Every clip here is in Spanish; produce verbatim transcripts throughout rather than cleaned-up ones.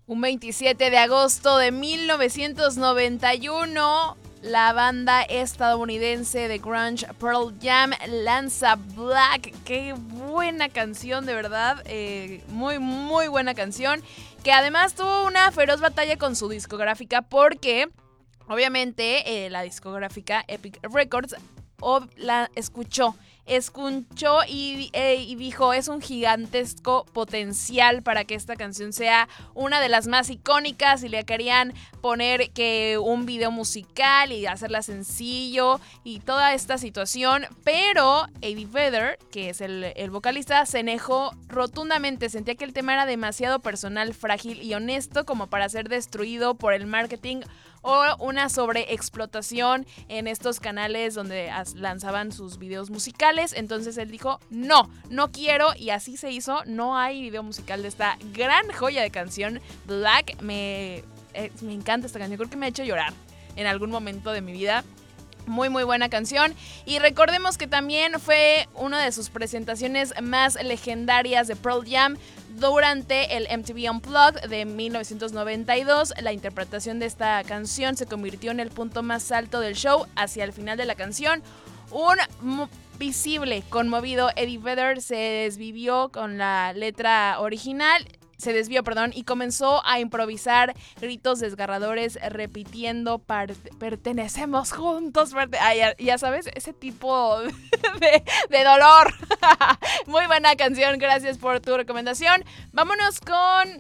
Un veintisiete de agosto de mil novecientos noventa y uno, la banda estadounidense de grunge Pearl Jam lanza Black. Qué buena canción, de verdad. Eh, muy, muy buena canción. Que además tuvo una feroz batalla con su discográfica porque, obviamente, eh, la discográfica Epic Records o la escuchó. Escuchó y, eh, y dijo, es un gigantesco potencial para que esta canción sea una de las más icónicas, y le querían poner que un video musical y hacerla sencillo y toda esta situación, pero Eddie Vedder, que es el, el vocalista, se enojó rotundamente. Sentía que el tema era demasiado personal, frágil y honesto como para ser destruido por el marketing o una sobreexplotación en estos canales donde lanzaban sus videos musicales. Entonces él dijo, no, no quiero, y así se hizo. No hay video musical de esta gran joya de canción, Black. Me, eh, me encanta esta canción, creo que me ha hecho llorar en algún momento de mi vida. Muy muy buena canción. Y recordemos que también fue una de sus presentaciones más legendarias de Pearl Jam durante el M T V Unplugged de mil novecientos noventa y dos. La interpretación de esta canción se convirtió en el punto más alto del show. Hacia el final de la canción, un visible, conmovido Eddie Vedder se desvivió con la letra original. Se desvió, perdón, y comenzó a improvisar gritos desgarradores repitiendo pertenecemos juntos. Perte ah, ya, ya sabes, ese tipo de, de dolor. Muy buena canción, gracias por tu recomendación. Vámonos con...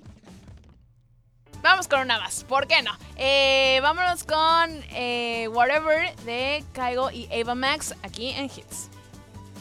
Vamos con una más, ¿por qué no? Eh, vámonos con eh, Whatever de Kygo y Ava Max aquí en Hits.